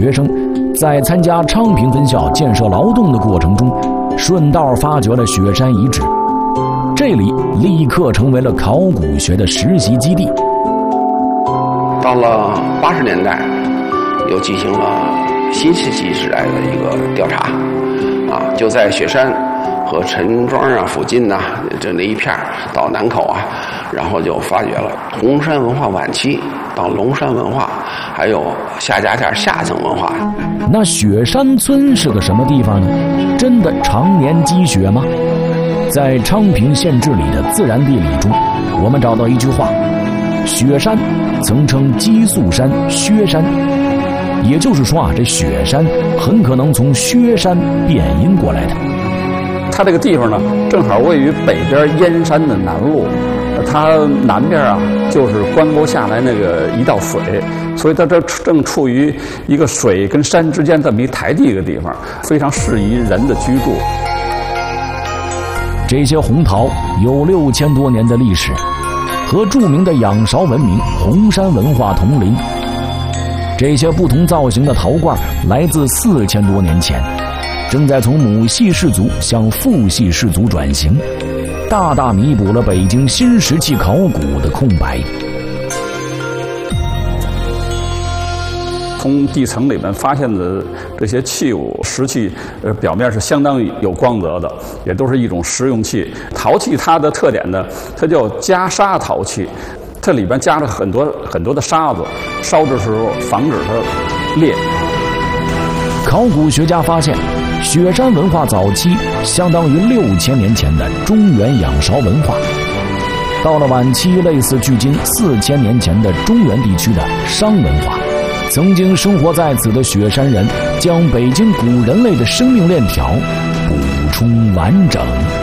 学生在参加昌平分校建设劳动的过程中，顺道发掘了雪山遗址，这里立刻成为了考古学的实习基地。 到了80年代，又进行了新石器时代的一个调查，就在雪山和陈庄附近呐，那一片到南口然后就发掘了红山文化晚期到龙山文化，还有夏家店下层文化。 那雪山村是个什么地方呢？真的常年积雪吗？在昌平县志里的自然地理中，我们找到一句话：雪山曾称激素山、薛山，也就是说这雪山很可能从薛山变音过来的。 它这个地方呢，正好位于北边燕山的南麓，它南边就是关沟下来那个一道水，所以它这正处于一个水跟山之间这么一台地一个地方，非常适宜人的居住。 这些红陶有6000多年的历史，和著名的仰韶文明、红山文化同龄。这些不同造型的陶罐来自4000多年前，正在从母系氏族向父系氏族转型，大大弥补了北京新石器考古的空白。 从地层里面发现的这些器物石器，表面是相当有光泽的，也都是一种实用器。陶器它的特点呢，它叫加砂陶器，这里边加了很多的沙子，烧的时候防止它裂。 考古学家发现，雪山文化早期相当于6000年前的中原仰韶文化，到了晚期类似距今4000年前的中原地区的商文化。曾经生活在此的雪山人将北京古人类的生命链条补充完整。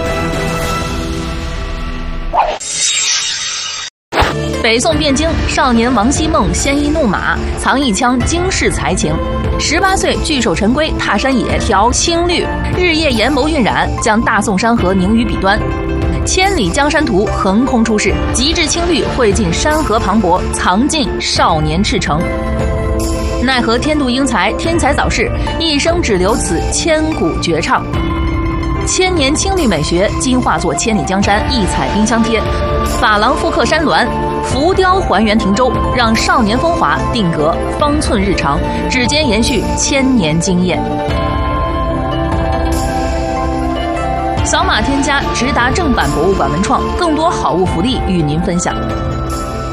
北宋汴京少年王希孟鲜衣怒马，藏一腔惊世才情。18岁拒守陈规，踏山野调青绿，日夜研谋晕染，将大宋山河凝于笔端。千里江山图横空出世，极致青绿汇尽山河磅礴，藏尽少年赤诚。奈何天妒英才，天才早逝，一生只留此千古绝唱。千年青绿美学，今化作千里江山，一彩冰箱贴。珐琅复刻山峦，浮雕还原亭州，让少年风华定格方寸日常，指尖延续千年经验。扫码添加直达正版博物馆文创，更多好物福利与您分享。